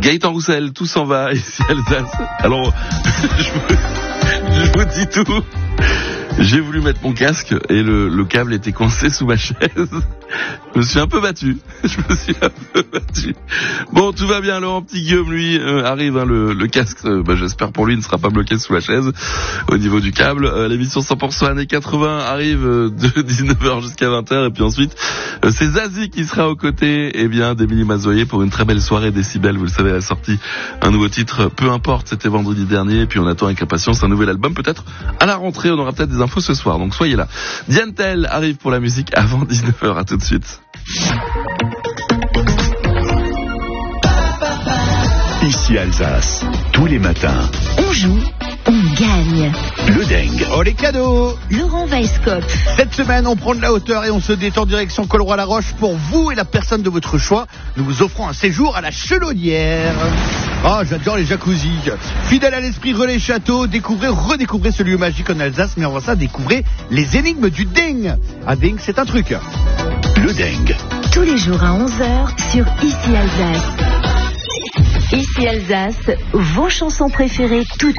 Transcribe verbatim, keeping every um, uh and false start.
Gaëtan Roussel, tout s'en va, ici Alsace. Alors, je vous, je vous dis tout. J'ai voulu mettre mon casque et le, le câble était coincé sous ma chaise. Je me suis un peu battu. Je me suis un peu battu. Bon, tout va bien. Laurent Petit Guillaume, lui, euh, arrive. Hein, le, le casque, euh, bah, j'espère pour lui, ne sera pas bloqué sous la chaise au niveau du câble. Euh, l'émission cent pour cent années quatre-vingts arrive euh, de dix-neuf heures jusqu'à vingt heures. Et puis ensuite, euh, c'est Zazie qui sera aux côtés eh bien, d'Émilie Mazoyer pour une très belle soirée Décibel. Vous le savez, elle a sorti un nouveau titre. Peu importe, c'était vendredi dernier. Et puis on attend avec impatience un nouvel album. Peut-être à la rentrée, on aura peut-être des infos ce soir. Donc soyez là. Diane Tell arrive pour la musique avant dix-neuf heures. À tout de suite. Ici Alsace, tous les matins, on joue, on gagne. Le dingue. Oh les cadeaux. Laurent Weisskopf. Cette semaine, on prend de la hauteur et on se détend direction Colroy-la-Roche pour vous et la personne de votre choix. Nous vous offrons un séjour à la Chelonnière. Ah, j'adore les jacuzzis. Fidèle à l'esprit Relais Château, découvrez, redécouvrez ce lieu magique en Alsace, mais avant ça, découvrez les énigmes du dingue. Un dingue, c'est un truc. Le dingue. Tous les jours à onze heures sur Ici Alsace. Ici Alsace, vos chansons préférées toutes